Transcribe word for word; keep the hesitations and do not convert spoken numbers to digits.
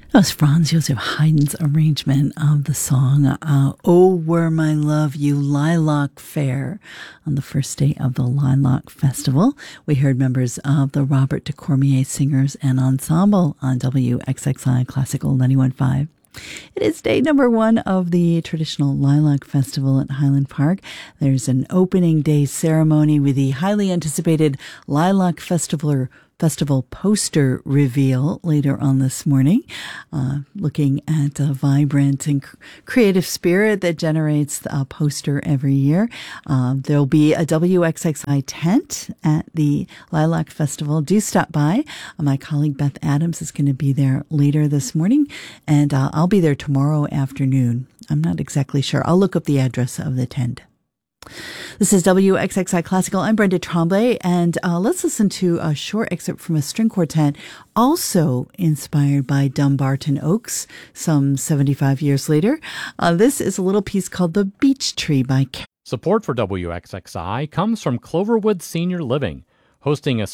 That was Franz Joseph Haydn's arrangement of the song uh, "Oh Were My Love You Lilac Fair" on the first day of the Lilac Festival. We heard members of the Robert de Cormier Singers and Ensemble on W X X I Classical ninety-one point five. It is day number one of the traditional Lilac Festival at Highland Park. There's an opening day ceremony with the highly anticipated Lilac Festival Festival poster reveal later on this morning, uh, looking at a vibrant and cr- creative spirit that generates a poster every year. Uh, there'll be a W X X I tent at the Lilac Festival. Do stop by. Uh, my colleague Beth Adams is going to be there later this morning, and uh, I'll be there tomorrow afternoon. I'm not exactly sure. I'll look up the address of the tent. This is W X X I Classical. I'm Brenda Tremblay, and uh, let's listen to a short excerpt from a string quartet, also inspired by Dumbarton Oaks, some seventy-five years later. Uh, this is a little piece called The Beech Tree by Car- Support for W X X I comes from Cloverwood Senior Living, hosting a